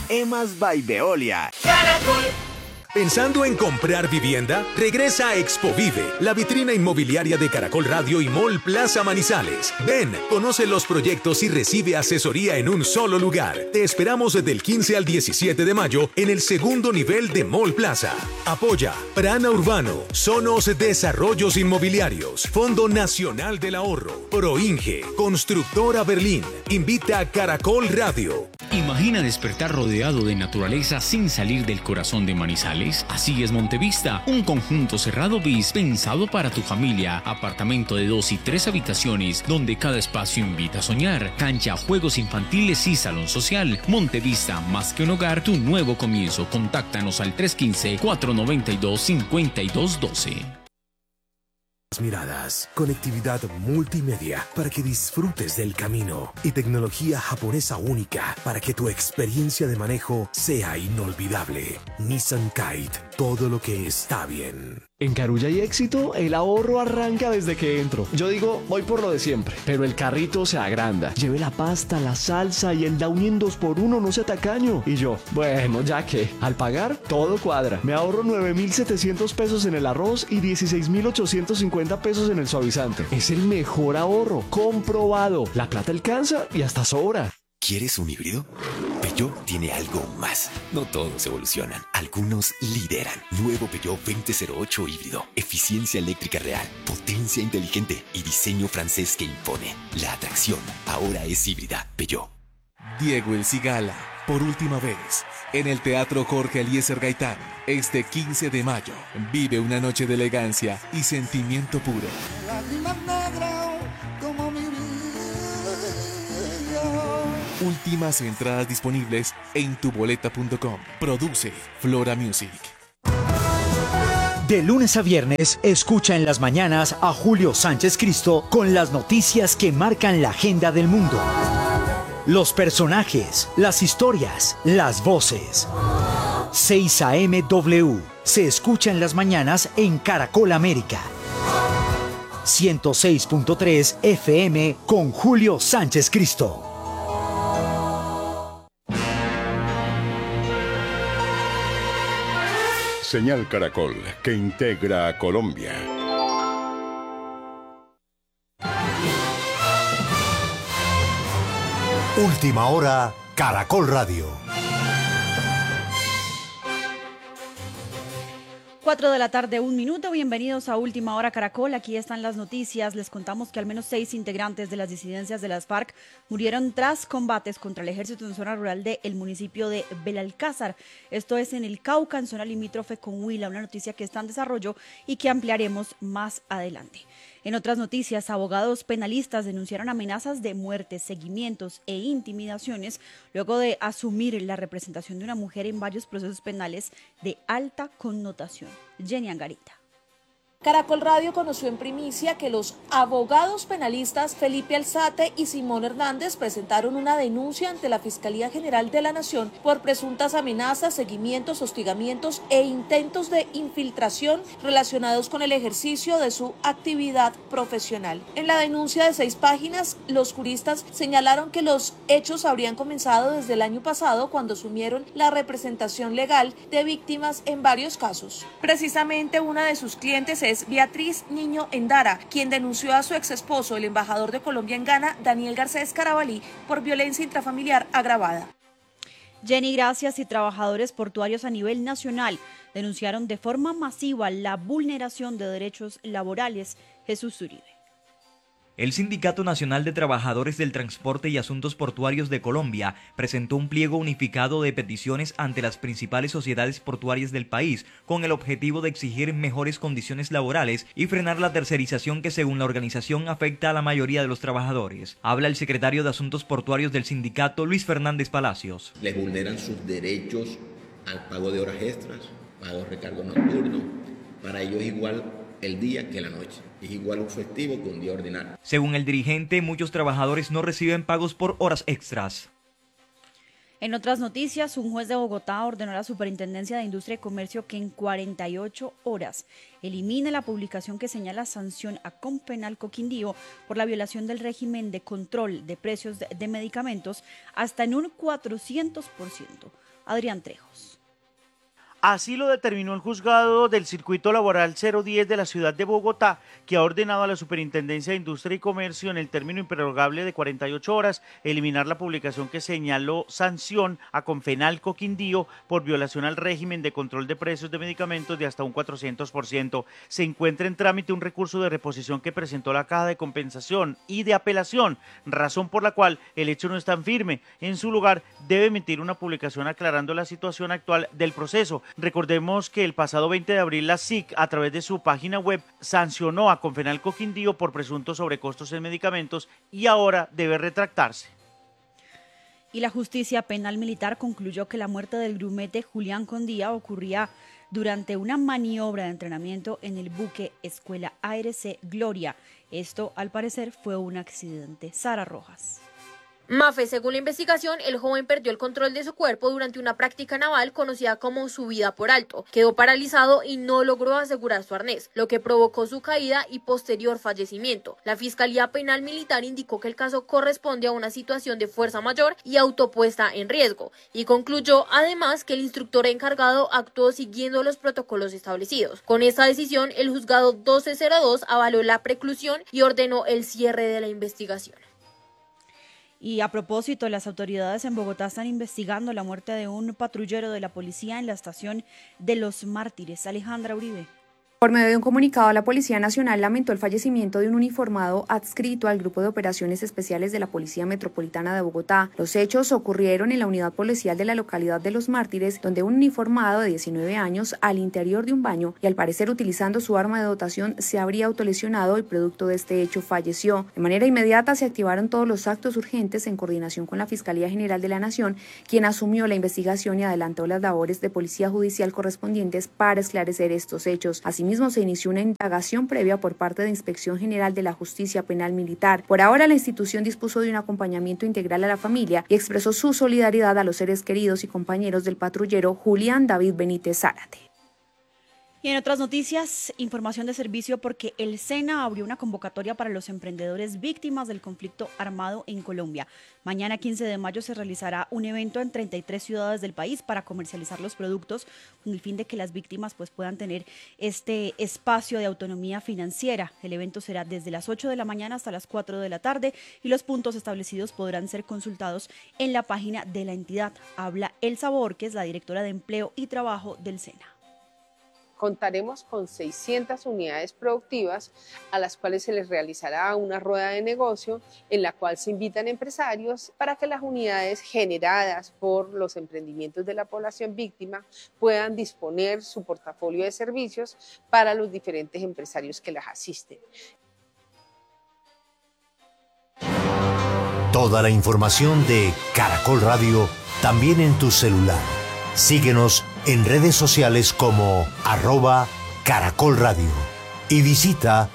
Emas by Veolia. Caracol. ¿Pensando en comprar vivienda? Regresa a Expovive, la vitrina inmobiliaria de Caracol Radio y Mall Plaza Manizales. Ven, conoce los proyectos y recibe asesoría en un solo lugar. Te esperamos desde el 15 al 17 de mayo en el segundo nivel de Mall Plaza. Apoya Prana Urbano, Sonos Desarrollos Inmobiliarios, Fondo Nacional del Ahorro, Proinge, Constructora Berlín. Invita a Caracol Radio. Imagina despertar rodeado de naturaleza sin salir del corazón de Manizales. Así es Montevista, un conjunto cerrado bis pensado para tu familia. Apartamento de 2 y 3 habitaciones, donde cada espacio invita a soñar. Cancha, juegos infantiles y salón social. Montevista, más que un hogar, tu nuevo comienzo. Contáctanos al 315-492-5212. Miradas, conectividad multimedia para que disfrutes del camino y tecnología japonesa única para que tu experiencia de manejo sea inolvidable. Nissan Kite, todo lo que está bien. En Carulla y Éxito, el ahorro arranca desde que entro. Yo digo, voy por lo de siempre, pero el carrito se agranda. Lleve la pasta, la salsa y el Downy en 2x1, no sea tacaño. Y yo, bueno, ya que, al pagar, todo cuadra. Me ahorro 9.700 pesos en el arroz y 16.850 pesos en el suavizante. Es el mejor ahorro, comprobado. La plata alcanza y hasta sobra. ¿Quieres un híbrido? Peugeot tiene algo más. No todos evolucionan, algunos lideran. Nuevo Peugeot 2008 híbrido. Eficiencia eléctrica real, potencia inteligente y diseño francés que impone. La atracción ahora es híbrida. Peugeot. Diego El Cigala, por última vez, en el Teatro Jorge Eliezer Gaitán. Este 15 de mayo, vive una noche de elegancia y sentimiento puro. Últimas entradas disponibles en tuboleta.com. Produce Flora Music. De lunes a viernes, escucha en las mañanas a Julio Sánchez Cristo con las noticias que marcan la agenda del mundo. Los personajes, las historias, las voces. 6 a.m. W. Se escucha en las mañanas en Caracol América. 106.3 FM con Julio Sánchez Cristo. Señal Caracol, que integra a Colombia. Última hora, Caracol Radio. 4 de la tarde, 1 minuto. Bienvenidos a Última Hora Caracol. Aquí están las noticias. Les contamos que al menos 6 integrantes de las disidencias de las FARC murieron tras combates contra el ejército en zona rural del municipio de Belalcázar. Esto es en el Cauca, en zona limítrofe con Huila. Una noticia que está en desarrollo y que ampliaremos más adelante. En otras noticias, abogados penalistas denunciaron amenazas de muerte, seguimientos e intimidaciones luego de asumir la representación de una mujer en varios procesos penales de alta connotación. Jenny Angarita. Caracol Radio conoció en primicia que los abogados penalistas Felipe Alzate y Simón Hernández presentaron una denuncia ante la Fiscalía General de la Nación por presuntas amenazas, seguimientos, hostigamientos e intentos de infiltración relacionados con el ejercicio de su actividad profesional. En la denuncia de 6 páginas, los juristas señalaron que los hechos habrían comenzado desde el año pasado cuando asumieron la representación legal de víctimas en varios casos. Precisamente una de sus clientes es Beatriz Niño Endara, quien denunció a su exesposo, el embajador de Colombia en Ghana, Daniel Garcés Carabalí, por violencia intrafamiliar agravada. Jenny, gracias. Y trabajadores portuarios a nivel nacional denunciaron de forma masiva la vulneración de derechos laborales. Jesús Uribe. El Sindicato Nacional de Trabajadores del Transporte y Asuntos Portuarios de Colombia presentó un pliego unificado de peticiones ante las principales sociedades portuarias del país con el objetivo de exigir mejores condiciones laborales y frenar la tercerización que según la organización afecta a la mayoría de los trabajadores. Habla el secretario de Asuntos Portuarios del sindicato, Luis Fernández Palacios. Les vulneran sus derechos al pago de horas extras, pago de recargo nocturno. Para ellos es igual el día que la noche. Es igual un festivo que un día ordinario. Según el dirigente, muchos trabajadores no reciben pagos por horas extras. En otras noticias, un juez de Bogotá ordenó a la Superintendencia de Industria y Comercio que en 48 horas elimine la publicación que señala sanción a Compenalco Quindío por la violación del régimen de control de precios de medicamentos hasta en un 400%. Adrián Trejos. Así lo determinó el juzgado del Circuito Laboral 010 de la ciudad de Bogotá, que ha ordenado a la Superintendencia de Industria y Comercio, en el término improrrogable de 48 horas, eliminar la publicación que señaló sanción a Confenalco Quindío por violación al régimen de control de precios de medicamentos de hasta un 400%. Se encuentra en trámite un recurso de reposición que presentó la Caja de Compensación y de Apelación, razón por la cual el hecho no es tan firme. En su lugar, debe emitir una publicación aclarando la situación actual del proceso. Recordemos que el pasado 20 de abril la SIC, a través de su página web, sancionó a Confenalco Quindío por presuntos sobrecostos en medicamentos y ahora debe retractarse. Y la justicia penal militar concluyó que la muerte del grumete Julián Condía ocurría durante una maniobra de entrenamiento en el buque Escuela ARC Gloria. Esto, al parecer, fue un accidente. Sara Rojas. Mafe, según la investigación, el joven perdió el control de su cuerpo durante una práctica naval conocida como subida por alto. Quedó paralizado y no logró asegurar su arnés, lo que provocó su caída y posterior fallecimiento. La Fiscalía Penal Militar indicó que el caso corresponde a una situación de fuerza mayor y autopuesta en riesgo, y concluyó además que el instructor encargado actuó siguiendo los protocolos establecidos. Con esta decisión, el juzgado 1202 avaló la preclusión y ordenó el cierre de la investigación. Y a propósito, las autoridades en Bogotá están investigando la muerte de un patrullero de la policía en la estación de Los Mártires. Alejandra Uribe. Por medio de un comunicado, la Policía Nacional lamentó el fallecimiento de un uniformado adscrito al Grupo de Operaciones Especiales de la Policía Metropolitana de Bogotá. Los hechos ocurrieron en la unidad policial de la localidad de Los Mártires, donde un uniformado de 19 años, al interior de un baño y al parecer utilizando su arma de dotación, se habría autolesionado y producto de este hecho falleció. De manera inmediata se activaron todos los actos urgentes en coordinación con la Fiscalía General de la Nación, quien asumió la investigación y adelantó las labores de policía judicial correspondientes para esclarecer estos hechos. Asimismo, se inició una indagación previa por parte de Inspección General de la Justicia Penal Militar. Por ahora, la institución dispuso de un acompañamiento integral a la familia y expresó su solidaridad a los seres queridos y compañeros del patrullero Julián David Benítez Zárate. Y en otras noticias, información de servicio porque el SENA abrió una convocatoria para los emprendedores víctimas del conflicto armado en Colombia. Mañana 15 de mayo se realizará un evento en 33 ciudades del país para comercializar los productos con el fin de que las víctimas puedan tener este espacio de autonomía financiera. El evento será desde las 8 de la mañana hasta las 4 de la tarde y los puntos establecidos podrán ser consultados en la página de la entidad. Habla Elsa Borges, la directora de Empleo y Trabajo del SENA. Contaremos con 600 unidades productivas a las cuales se les realizará una rueda de negocio en la cual se invitan empresarios para que las unidades generadas por los emprendimientos de la población víctima puedan disponer su portafolio de servicios para los diferentes empresarios que las asisten. Toda la información de Caracol Radio también en tu celular. Síguenos en redes sociales como @Caracol Radio y visita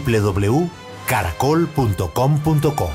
www.caracol.com.co.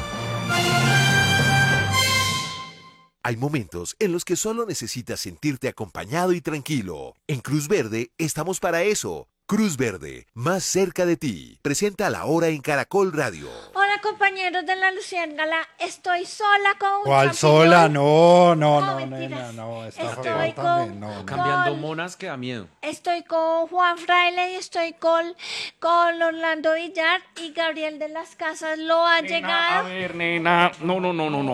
Hay momentos en los que solo necesitas sentirte acompañado y tranquilo. En Cruz Verde estamos para eso. Cruz Verde, más cerca de ti. Presenta La Hora en Caracol Radio. Hola compañeros de la Luciérnaga, estoy sola con un ¿Cuál champiñón? sola? No, Mentiras. nena, no. Estoy con Cambiando monas que da miedo. Estoy con Juan Fraile y estoy con Orlando Villar y Gabriel de las Casas. ¿Lo ha llegado? A ver, nena. No,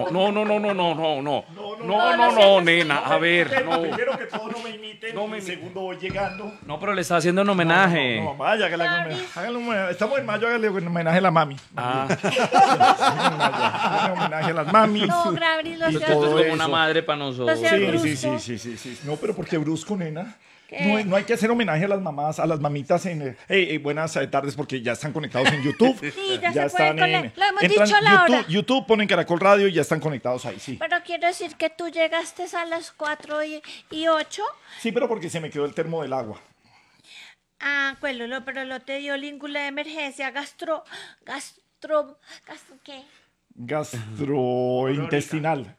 nena. A ver, no. Primero que todo no me imiten, y segundo voy llegando. No, pero le está haciendo un homenaje. No, vaya, hágale un homenaje. Estamos en mayo, hágale un homenaje a la mami. Homenaje a las mamis. No, Gabriel, Esto es como una madre para nosotros. Sí. No, pero ¿por qué brusco, nena? No hay que hacer homenaje a las mamás, a las mamitas en buenas tardes porque ya están conectados en YouTube. Sí, ya se están pueden lo hemos dicho a la hora. YouTube ponen Caracol Radio y ya están conectados ahí, sí. Pero quiero decir que tú llegaste a las 4:08. Sí, pero porque se me quedó el termo del agua. Ah, pero lo te dio língula de emergencia, ¿qué? Gastrointestinal.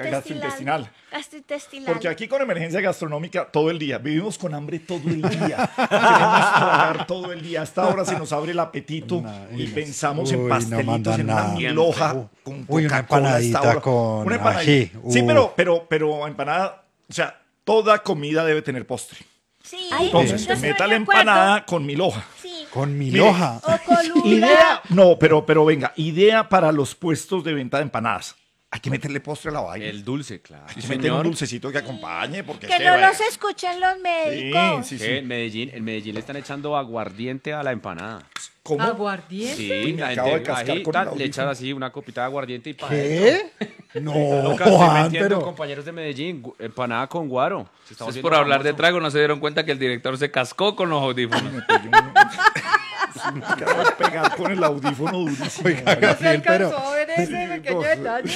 Porque aquí con emergencia gastronómica todo el día. Vivimos con hambre todo el día. Queremos trabajar todo el día. Hasta ahora se nos abre el apetito y pensamos en pastelitos, en una milhoja con Coca-Cola. Una empanadita con una empanadita. ají. Sí, pero empanada, o sea, toda comida debe tener postre. Sí, Entonces, yo estoy meta de la acuerdo. empanada con mil hojas. Sí. Con mil Mire, hoja. O columna. Idea, no, pero venga, idea para los puestos de venta de empanadas. Hay que meterle postre a la vaina. El dulce, claro. Hay que meter un dulcecito que acompañe, porque Que no los escuchen los médicos. Sí. En Medellín le están echando aguardiente a la empanada. ¿Cómo? ¿Aguardiente? Sí, Me la acabo de gente cascar ahí, con el le echan así una copita de aguardiente y para ¿Qué? No, estoy Juan, mintiendo, pero... compañeros de Medellín, empanada con guaro. Se está Es volviendo por hablar de famoso. trago, no se dieron cuenta que el director se cascó con los audífonos. Me acabo de pegar con el audífono durísimo. Oiga, Gabriel, pero... a ver ese pequeño detalle.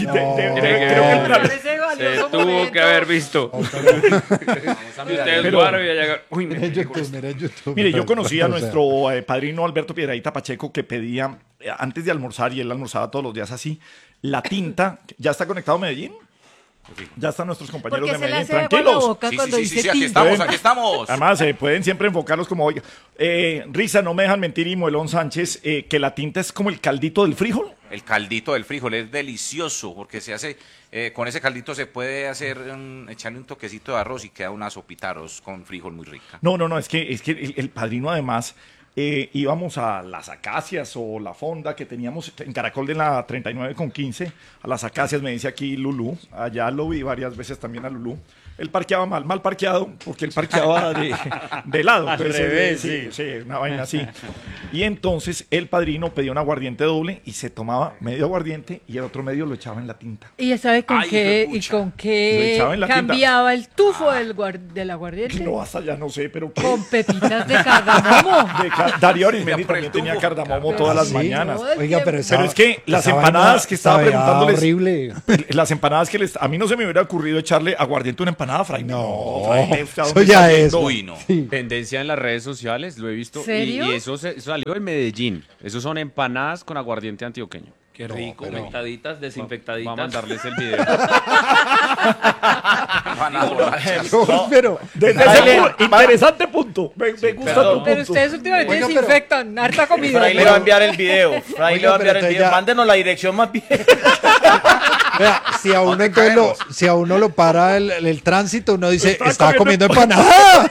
Se tuvo que haber visto. Ustedes guaro y allá. Uy, Mira en YouTube. Mire, yo conocí a O sea, nuestro padrino Alberto Piedradita Pacheco, que pedía, antes de almorzar, y él almorzaba todos los días así, la tinta. ¿Ya está conectado Medellín? Ya están nuestros compañeros Porque de se le Medellín, hace agua a la tranquilos. boca cuando dice aquí tinta. estamos. Además, pueden siempre enfocarlos como, oiga, Risa, no me dejan mentir, y Moelón Sánchez, que la tinta es como el caldito del frijol. El caldito del frijol es delicioso porque se hace, con ese caldito se puede hacer, echarle un toquecito de arroz y queda una sopita de arroz con frijol muy rica. No, es que el padrino además, íbamos a las Acacias o la fonda que teníamos en Caracol de la 39 con 15, a las Acacias, me dice aquí Lulú, allá lo vi varias veces también a Lulú. Él parqueaba mal parqueado, porque él parqueaba de lado. Al revés, sí, una vaina así. Y entonces el padrino pedía un aguardiente doble y se tomaba medio aguardiente y el otro medio lo echaba en la tinta. ¿Y ya sabe con Ay, qué, hijo de y pucha. con Lo qué echaba en la cambiaba el tufo del aguardiente? No, hasta ya no sé, pero... ¿qué? Con pepitas de cardamomo. Darío Arismendi también tenía cardamomo todas las sí. mañanas. Oiga, pero es que las esa empanadas vaina que estaba sabía preguntándoles... horrible. Las empanadas que a mí no se me hubiera ocurrido echarle aguardiente a una empanada, Fray. No, Fraile, ¿usted a dónde eso ya está es. yendo? Uy, no. Sí. Tendencia en las redes sociales, lo he visto. ¿Serio? Y eso salió en Medellín. Eso son empanadas con aguardiente antioqueño. Qué rico, pero- humectaditas, desinfectaditas. Va a mandarles el video. Pero... Desde ese interesante punto. Me gusta tu punto. Pero ustedes últimamente Oiga, pero- desinfectan harta comida. Fray le va a enviar el video. Fray le va a enviar el pero video. ya- Mándenos la dirección más bien. Vea, si a uno entonces si a uno lo para el tránsito, uno dice, Está está comiendo comiendo empanada.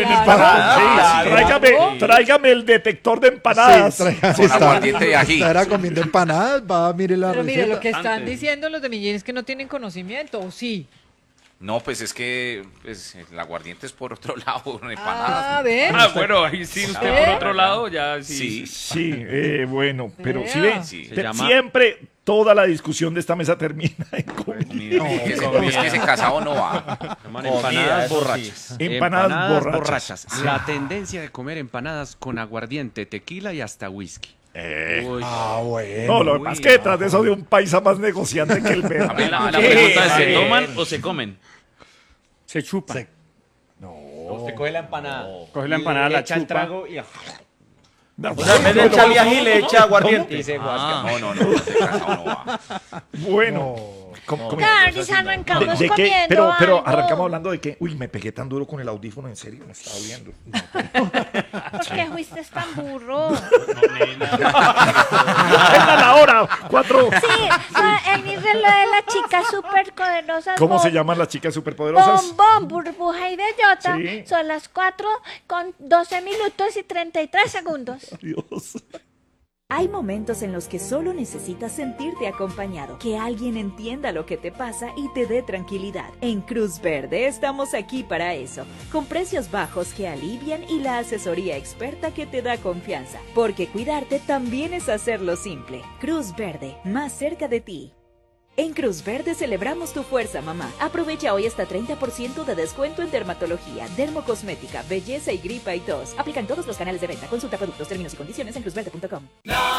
Tráigame el detector de empanadas. Sí, Con aguardiente de ají. Estará comiendo empanadas, va, mire la Pero mire, receta. lo que están diciendo los de Medellín es que no tienen conocimiento, ¿o sí? No, pues es que el aguardiente es por otro lado, no empanadas. A ver. Bueno, ahí sí, usted por otro lado, ya sí. Sí, bueno, pero Vea. si ve, Sí. siempre toda la discusión de esta mesa termina en comida. Es que ese casado no va. Llaman empanadas borrachas. Empanadas borrachas. Sí. La tendencia de comer empanadas con aguardiente, tequila y hasta whisky. Uy. Ah, bueno. No, lo que pasa es que detrás de eso de un paisa más negociante que el perro. La pregunta es, ¿se toman o se comen? Se chupa. Usted coge la empanada. Coge la empanada, la echa el chupa. trago y... O sea, en vez de echarle ají, le echa aguardiente. Y se guasca. No, ese casado no va. Bueno. Carlos, arrancamos ¿De qué? comiendo Pero algo. arrancamos hablando de que, uy, me pegué tan duro con el audífono, en serio, me está doliendo. ¿Qué fuiste tan burro? ¡Venga la hora! ¡4! Sí, el mi reloj de la chica súper poderosa. ¿Cómo se llaman las chicas superpoderosas? Bombón, burbuja y bellota. Sí. Son las 4 con 12 minutos y 33 segundos. Dios. Hay momentos en los que solo necesitas sentirte acompañado, que alguien entienda lo que te pasa y te dé tranquilidad. En Cruz Verde estamos aquí para eso, con precios bajos que alivian y la asesoría experta que te da confianza, porque cuidarte también es hacerlo simple. Cruz Verde, más cerca de ti. En Cruz Verde celebramos tu fuerza, mamá. Aprovecha hoy hasta 30% de descuento en dermatología, dermocosmética, belleza y gripa y tos. Aplican todos los canales de venta. Consulta productos, términos y condiciones en cruzverde.com.